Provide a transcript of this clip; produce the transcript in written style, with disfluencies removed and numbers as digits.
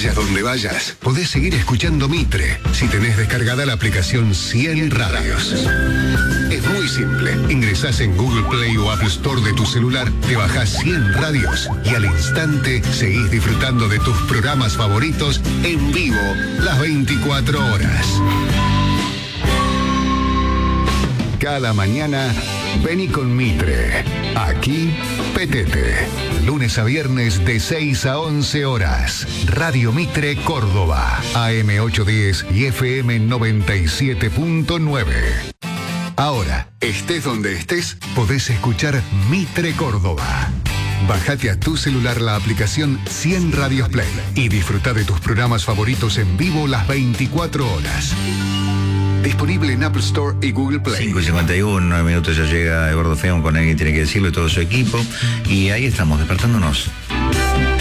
Vayas donde vayas, podés seguir escuchando Mitre si tenés descargada la aplicación 100 Radios. Es muy simple. Ingresás en Google Play o Apple Store de tu celular, te bajás 100 Radios y al instante seguís disfrutando de tus programas favoritos en vivo las 24 horas. Cada mañana, vení con Mitre. Aquí, Petete. Lunes a viernes de 6 a 11 horas. Radio Mitre Córdoba. AM 810 y FM 97.9. Ahora, estés donde estés, podés escuchar Mitre Córdoba. Bájate a tu celular la aplicación 100 Radios Play y disfruta de tus programas favoritos en vivo las 24 horas. Disponible en Apple Store y Google Play. 5:51, 9 minutos ya llega Eduardo Feón con Alguien Tiene que Decirlo y todo su equipo. Y ahí estamos, despertándonos.